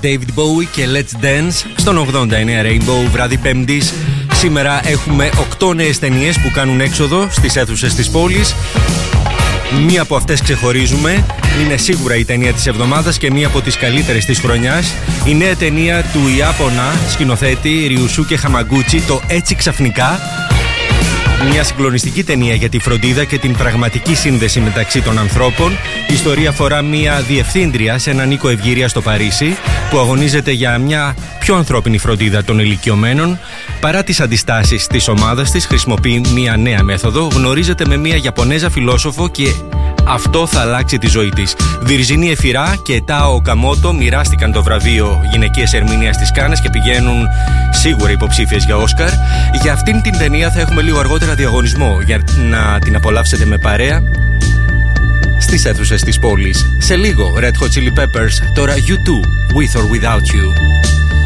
David Bowie και Let's Dance στον 89 Rainbow, βράδυ Πέμπτης. Σήμερα έχουμε 8 νέες ταινίες που κάνουν έξοδο στις αίθουσες της πόλης. Μία από αυτές ξεχωρίζουμε, είναι σίγουρα η ταινία της εβδομάδας και μία από τις καλύτερες της χρονιάς. Η νέα ταινία του Ιάπωνα σκηνοθέτη Ριουσούκε Χαμαγκούτσι, το «Έτσι ξαφνικά». Μια συγκλονιστική ταινία για τη φροντίδα και την πραγματική σύνδεση μεταξύ των ανθρώπων. Η ιστορία αφορά μια διευθύντρια σε έναν οίκο ευγυρίας στο Παρίσι που αγωνίζεται για μια πιο ανθρώπινη φροντίδα των ηλικιωμένων. Παρά τις αντιστάσεις της ομάδας της, χρησιμοποιεί μια νέα μέθοδο, γνωρίζεται με μια Ιαπωνέζα φιλόσοφο και αυτό θα αλλάξει τη ζωή της. Βιρζίνη Εφιρά και Τάο Καμότο μοιράστηκαν το βραβείο γυναικείας ερμηνείας στις Κάνες και πηγαίνουν σίγουρα υποψήφιες για Όσκαρ. Για αυτήν την ταινία θα έχουμε λίγο αργότερα διαγωνισμό για να την απολαύσετε με παρέα στις αίθουσες της πόλης. Σε λίγο Red Hot Chili Peppers, τώρα U2, With or Without You.